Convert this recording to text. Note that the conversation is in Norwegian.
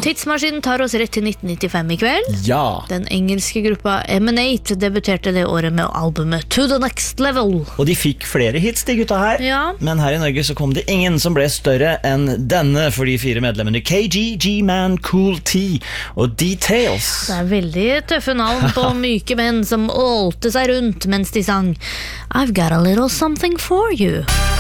Tidsmaskinen tar oss rett til 1995 I kveld. Ja. Den engelske gruppa Emanate debuterte det året med albumet To The Next Level. Og de fikk flere hits, de gutta her. Ja. Men her I Norge så kom det ingen som ble større enn denne for de 4 medlemmene KG, G-Man, Cool T og Details. Det veldig tøffe navn på myke menn som ålte seg rundt mens de sang I've got a little something for you.